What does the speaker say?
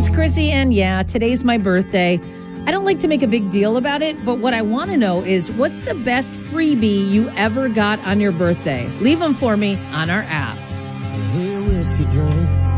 it's Chrissy, and yeah, today's my birthday. I don't like to make a big deal about it, but what I want to know is what's the best freebie you ever got on your birthday? Leave them for me on our app. Hey, whiskey drink.